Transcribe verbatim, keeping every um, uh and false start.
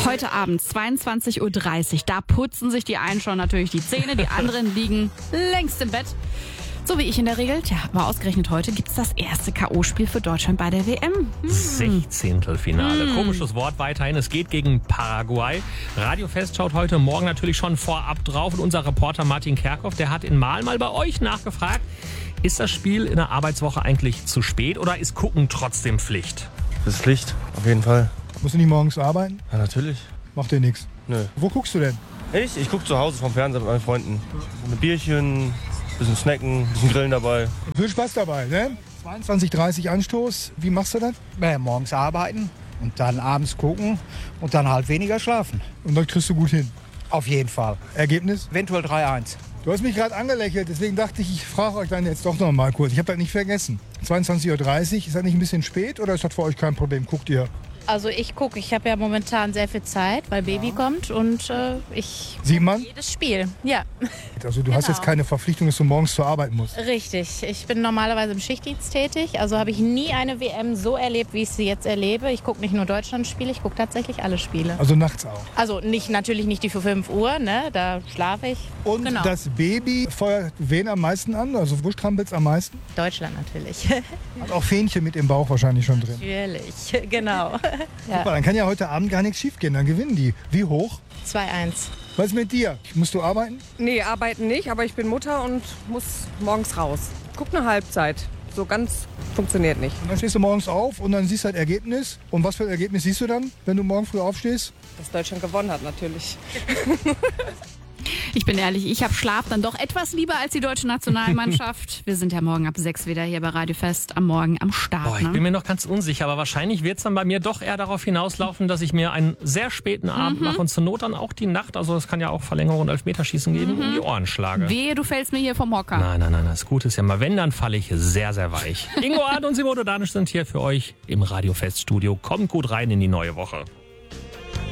Heute Abend, zweiundzwanzig Uhr dreißig, da putzen sich die einen schon natürlich die Zähne, die anderen liegen längst im Bett. So wie ich in der Regel. Tja, aber ausgerechnet heute gibt's das erste K O-Spiel für Deutschland bei der W M. Hm. Sechzehntelfinale. Hm. Komisches Wort weiterhin. Es geht gegen Paraguay. Radiofest schaut heute Morgen natürlich schon vorab drauf. Und unser Reporter Martin Kerkhoff, der hat in Mal mal bei euch nachgefragt. Ist das Spiel in der Arbeitswoche eigentlich zu spät oder ist Gucken trotzdem Pflicht? Das ist Pflicht, auf jeden Fall. Musst du nicht morgens arbeiten? Ja, natürlich. Macht dir nichts. Nö. Wo guckst du denn? Ich? Ich gucke zu Hause vom Fernseher mit meinen Freunden. Ein Bierchen, bisschen snacken, bisschen grillen dabei. Viel Spaß dabei, ne? zweiundzwanzig Uhr dreißig Anstoß. Wie machst du das? Ja, morgens arbeiten und dann abends gucken und dann halt weniger schlafen. Und dann kriegst du gut hin. Auf jeden Fall. Ergebnis? Eventuell drei eins. Du hast mich gerade angelächelt, deswegen dachte ich, ich frage euch dann jetzt doch noch mal kurz. Ich habe das nicht vergessen. zweiundzwanzig Uhr dreißig, ist das nicht ein bisschen spät oder ist das für euch kein Problem? Guckt ihr? Also ich gucke, ich habe ja momentan sehr viel Zeit, weil Baby kommt und äh, ich Sieben Mann? jedes Spiel. Ja, Also du Genau. hast jetzt keine Verpflichtung, dass du morgens zur Arbeit musst. richtig. Ich bin normalerweise im Schichtdienst tätig, also habe ich nie eine W M so erlebt, wie ich sie jetzt erlebe. Ich gucke nicht nur Deutschlandspiele, ich gucke tatsächlich alle Spiele. Also nachts auch. Also nicht natürlich nicht die für fünf Uhr, ne? Da schlafe ich. Und Genau. das Baby feuert wen am meisten an? Also wo strampelt's am meisten? Deutschland natürlich. Hat auch Fähnchen mit im Bauch wahrscheinlich schon drin. Natürlich, genau. Super, Ja. dann kann ja heute Abend gar nichts schief gehen, dann gewinnen die. Wie hoch? zwei eins. Was ist mit dir? Musst du arbeiten? Nee, arbeiten nicht, aber ich bin Mutter und muss morgens raus. Guck eine Halbzeit. So ganz funktioniert nicht. Und dann stehst du morgens auf und dann siehst du das Ergebnis. Und was für ein Ergebnis siehst du dann, wenn du morgen früh aufstehst? Dass Deutschland gewonnen hat, natürlich. Ich bin ehrlich, ich habe Schlaf dann doch etwas lieber als die deutsche Nationalmannschaft. Wir sind ja morgen ab sechs wieder hier bei Radio Fest am Morgen am Start. Boah, ich Ne? bin mir noch ganz unsicher, aber wahrscheinlich wird es dann bei mir doch eher darauf hinauslaufen, dass ich mir einen sehr späten Abend mache und zur Not dann auch die Nacht, also es kann ja auch Verlängerung und Elfmeterschießen geben, um die Ohren schlage. Wehe, du fällst mir hier vom Hocker. Nein, nein, nein, das Gute ist ja mal, wenn, dann falle ich sehr, sehr weich. Ingo Arndt und Simone Danisch sind hier für euch im Radio Fest Studio. Kommt gut rein in die neue Woche.